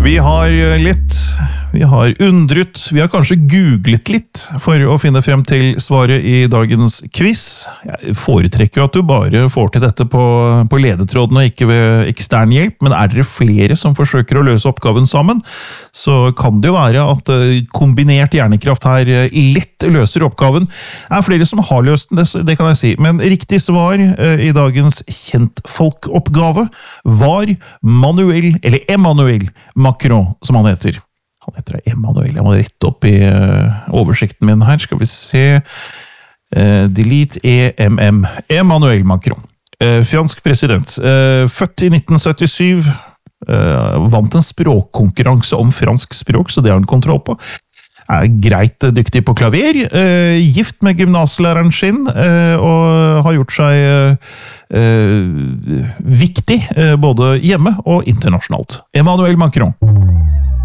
Vi har lett, vi har undret, vi har kanskje googlet litt for å finne frem til svaret i dagens quiz. Jeg foretrekker jo at du bare får til dette på ledetråden og ikke ved ekstern hjelp, men er dere flere som forsøker å løse oppgaven sammen, så kan det jo være at kombinert hjernekraft her lett løser oppgaven. Det er flere som har løst den, det kan jeg si, men riktig svar i dagens kjentfolkoppgave var Emmanuel Macron, som han heter. Han heter Emmanuel, jeg må rette opp i oversikten min her, skal vi se. Delete EMM. Emmanuel Macron. Fransk president. Født i 1977, vant en språkkonkurranse om fransk språk, så det har han kontroll på. Er greit dyktig på klaver, gift med gymnaslæreren sin, og har gjort seg viktig både hjemme og internasjonalt. Emmanuel Macron.